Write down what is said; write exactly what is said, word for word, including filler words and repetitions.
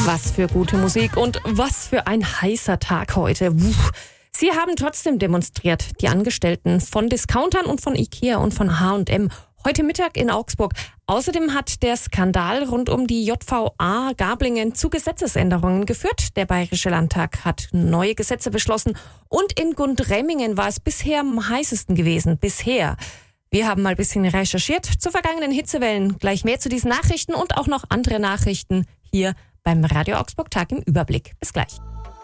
Was für gute Musik und was für ein heißer Tag heute. Puh. Sie haben trotzdem demonstriert, die Angestellten von Discountern und von Ikea und von H und M. Heute Mittag in Augsburg. Außerdem hat der Skandal rund um die J V A Gablingen zu Gesetzesänderungen geführt. Der Bayerische Landtag hat neue Gesetze beschlossen und in Gundremmingen war es bisher am heißesten gewesen. Bisher. Wir haben mal ein bisschen recherchiert zu vergangenen Hitzewellen. Gleich mehr zu diesen Nachrichten und auch noch andere Nachrichten hier beim Radio Augsburg Tag im Überblick. Bis gleich.